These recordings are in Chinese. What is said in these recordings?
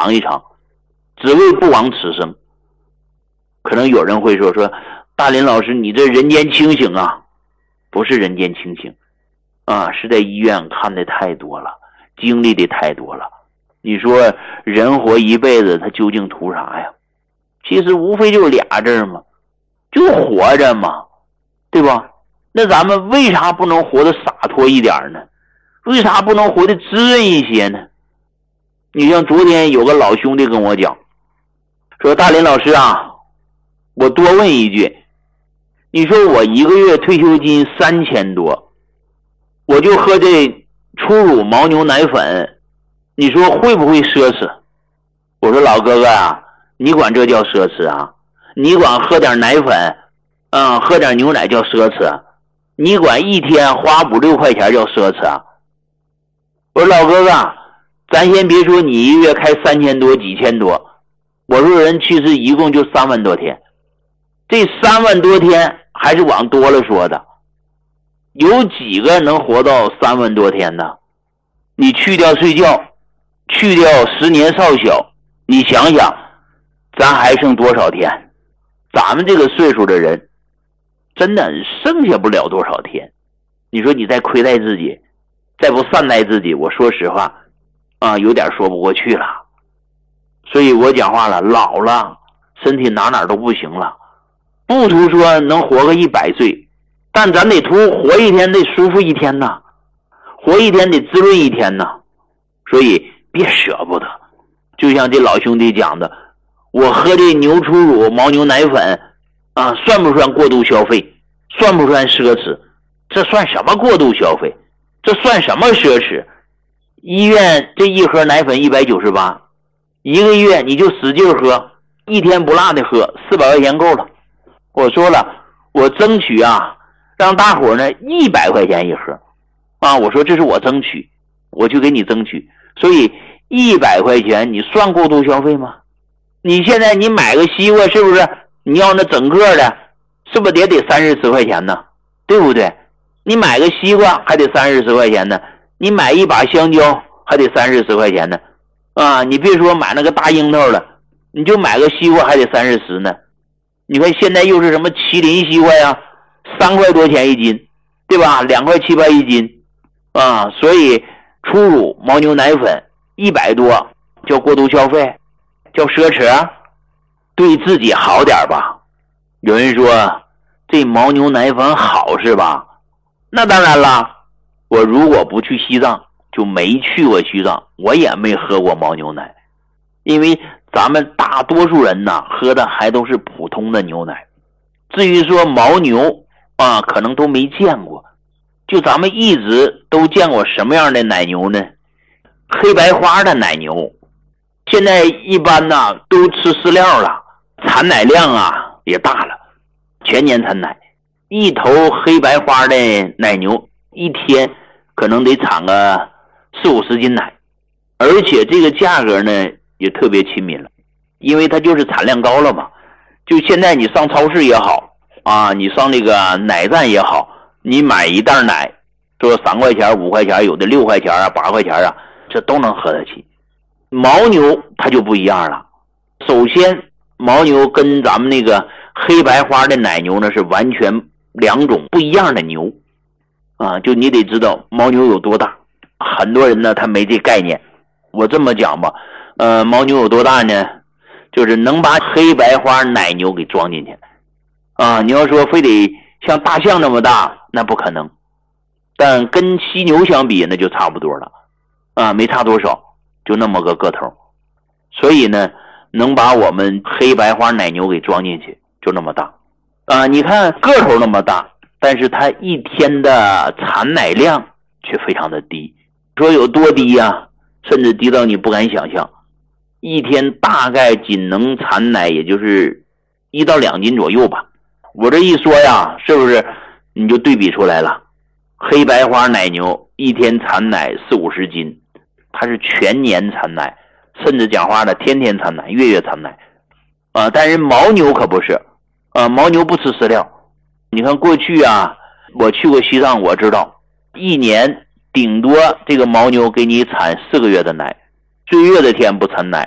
尝一尝，只为不枉此生。可能有人会说大林老师你这人间清醒啊，不是人间清醒啊，是在医院看的太多了，经历的太多了。你说人活一辈子他究竟图啥呀？其实无非就俩字嘛，就活着嘛，对吧？那咱们为啥不能活得洒脱一点呢？为啥不能活得滋润一些呢？你像昨天有个老兄弟跟我讲说，大林老师啊，我多问一句，你说我一个月退休金3000多，我就喝这初乳牦牛奶粉，你说会不会奢侈？我说老哥哥啊，你管这叫奢侈啊？你管喝点奶粉喝点牛奶叫奢侈？你管一天花5-6块钱叫奢侈啊？我说老哥哥，咱先别说你一个月开3000多几千多，我说人去世一共就3万多天，这3万多天还是往多了说的，有几个能活到3万多天呢？你去掉睡觉，去掉10年少小，你想想咱还剩多少天？咱们这个岁数的人真的剩下不了多少天。你说你再亏待自己，再不善待自己，我说实话有点说不过去了。所以我讲话了，老了身体哪都不行了，不图说能活个100岁，但咱得图活一天得舒服一天呐，活一天得滋润一天呐。所以别舍不得。就像这老兄弟讲的，我喝这牛初乳牦牛奶粉算不算过度消费？算不算奢侈？这算什么过度消费？这算什么奢侈？医院这一盒奶粉198，一个月你就使劲喝，一天不落的喝，400块钱够了。我说了，我争取让大伙呢100块钱一盒我说这是我争取，我就给你争取。所以100块钱你算过度消费吗？你现在你买个西瓜，是不是你要那整个的，是不是也得30-40块钱呢？对不对？你买个西瓜还得30-40块钱呢，你买一把香蕉还得30-40块钱呢你别说买那个大樱桃了，你就买个西瓜还得30-40呢。你看现在又是什么麒麟西瓜呀，3块多钱一斤，对吧？2块7八一斤所以初乳牦牛奶粉100多叫过度消费，叫奢侈？对自己好点吧。有人说这牦牛奶粉好是吧？那当然了，我如果不去西藏就没去过西藏，我也没喝过牦牛奶。因为咱们大多数人呢喝的还都是普通的牛奶，至于说牦牛可能都没见过。就咱们一直都见过什么样的奶牛呢？黑白花的奶牛，现在一般呢都吃饲料了，产奶量也大了，全年产奶。一头黑白花的奶牛一天可能得产个40-50斤奶，而且这个价格呢也特别亲民了，因为它就是产量高了嘛。就现在你上超市也好你上那个奶站也好，你买一袋奶说3块钱5块钱，有的6块钱8块钱这都能喝得起。牦牛它就不一样了。首先牦牛跟咱们那个黑白花的奶牛呢是完全2种不一样的牛就你得知道牦牛有多大。很多人呢他没这概念。我这么讲吧牦牛有多大呢？就是能把黑白花奶牛给装进去你要说非得像大象那么大那不可能，但跟犀牛相比那就差不多了没差多少，就那么个个头。所以呢能把我们黑白花奶牛给装进去，就那么大你看个头那么大，但是它一天的产奶量却非常的低。说有多低甚至低到你不敢想象，一天大概仅能产奶也就是1到2斤左右吧。我这一说是不是你就对比出来了？黑白花奶牛一天产奶40-50斤，它是全年产奶，甚至讲话的天天产奶，月月产奶但是牦牛可不是牦牛不吃饲料。你看过去我去过西藏，我知道一年顶多这个牦牛给你产4个月的奶，最热的天不产奶，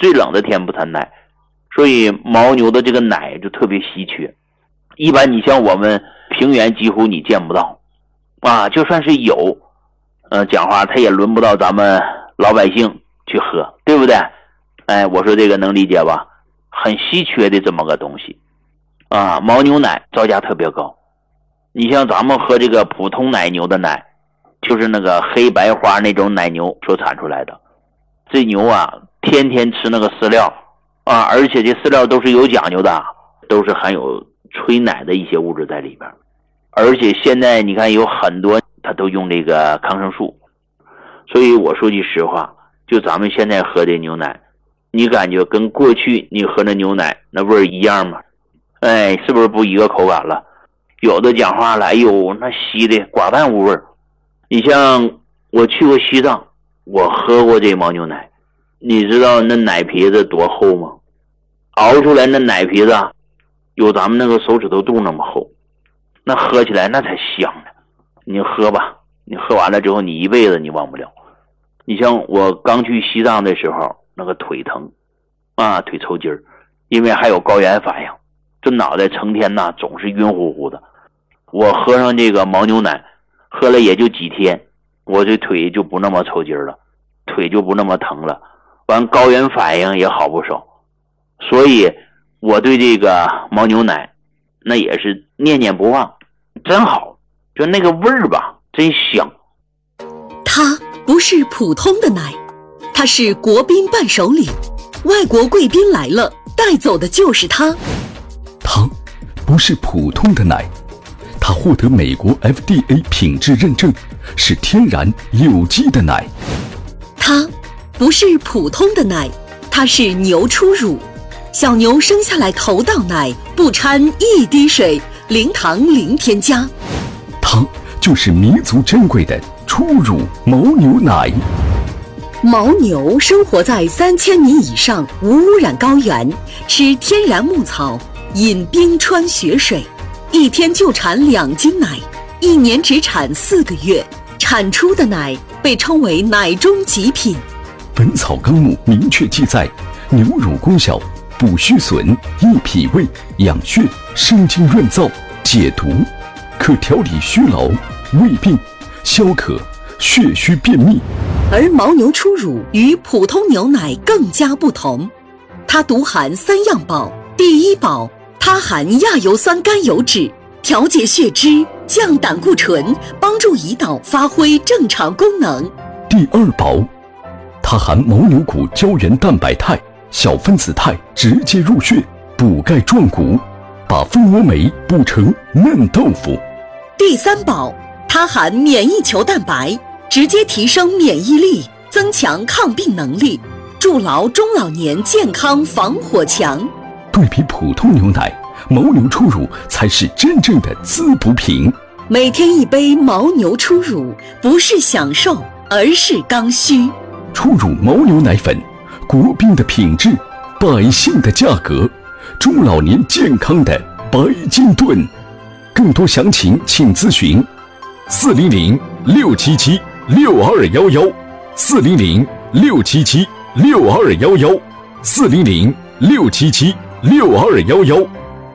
最冷的天不产奶，所以牦牛的这个奶就特别稀缺。一般你像我们平原几乎你见不到啊，就算是有讲话它也轮不到咱们老百姓去喝，对不对？哎，我说这个能理解吧？很稀缺的这么个东西啊，牦牛奶造价特别高。你像咱们喝这个普通奶牛的奶，就是那个黑白花那种奶牛所产出来的，这牛啊天天吃那个饲料啊，而且这饲料都是有讲究的，都是含有催奶的一些物质在里边。而且现在你看有很多它都用这个抗生素，所以我说句实话，就咱们现在喝的牛奶，你感觉跟过去你喝的牛奶那味儿一样吗？哎，是不是不一个口感了？有的讲话了，哎呦，那稀的寡淡无味儿。你像我去过西藏，我喝过这牦牛奶，你知道那奶皮子多厚吗？熬出来那奶皮子有咱们那个手指头肚那么厚，那喝起来那才香呢。你喝吧，你喝完了之后你一辈子你忘不了。你像我刚去西藏的时候，那个腿疼啊，腿抽筋儿，因为还有高原反应，这脑袋成天呐总是晕乎乎的。我喝上这个牦牛奶，喝了也就几天，我这腿就不那么抽筋了，腿就不那么疼了，完高原反应也好不少。所以我对这个牦牛奶那也是念念不忘，真好，就那个味儿吧，真香。 它不是普通的奶，它是国宾伴手礼，外国贵宾来了，带走的就是它。 它不是普通的奶，它获得美国 FDA 品质认证，是天然有机的奶。 它不是普通的奶，它是牛初乳，小牛生下来头道奶，不掺一滴水，零糖零添加。 它就是弥足珍贵的初乳牦牛奶。 牦牛生活在3000米以上无污染高原，吃天然牧草，饮冰川雪水，一天就产2斤奶，一年只产4个月，产出的奶被称为奶中极品。 本草纲目明确记载，牛乳功效：补虚损、益脾胃、养血、生津润燥、解毒，可调理虚劳、胃病、消渴、血虚便秘。 而牦牛初乳与普通牛奶更加不同，它独含3样宝。第一宝，它含亚油酸甘油酯，调节血脂、降胆固醇，帮助胰岛发挥正常功能。 第二宝，它含牦牛骨胶原蛋白肽、小分子肽，直接入血，补钙壮骨，把蜂窝煤补成嫩豆腐。 第三宝，它含免疫球蛋白，直接提升免疫力，增强抗病能力，筑牢中老年健康防火墙。 对比普通牛奶，牦牛初乳才是真正的滋补品。 每天一杯牦牛初乳，不是享受，而是刚需。 初乳牦牛奶粉，国宾的品质，百姓的价格，中老年健康的白金盾。更多详情请咨询400-677-6211，400-677-6211，400-677-6211。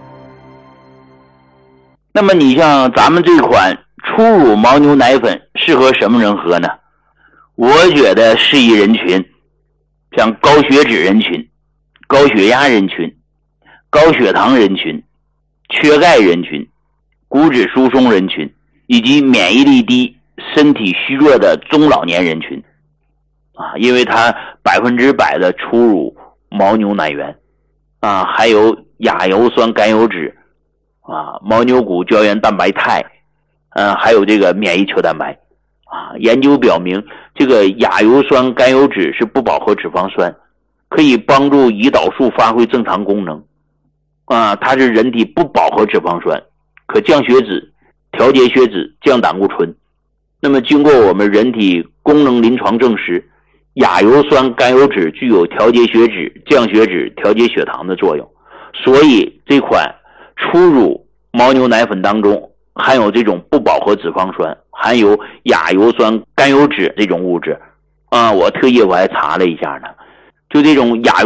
那么你像咱们这款初乳牦牛奶粉适合什么人喝呢？我觉得适宜人群，像高血脂人群、高血压人群、高血糖人群、缺钙人群、骨质疏松人群，以及免疫力低、身体虚弱的中老年人群啊，因为它100%的初乳牦牛奶源啊，还有亚油酸甘油酯啊，牦牛骨胶原蛋白肽，还有这个免疫球蛋白啊。研究表明，这个亚油酸甘油酯是不饱和脂肪酸，可以帮助胰岛素发挥正常功能啊。它是人体不饱和脂肪酸，可降血脂、调节血脂、降胆固醇。那么经过我们人体功能临床证实，亚油酸甘油酯具有调节血脂、降血脂、调节血糖的作用。所以这款初乳牦牛奶粉当中含有这种不饱和脂肪酸，含有亚油酸甘油酯这种物质啊。我特意还查了一下呢，就这种亚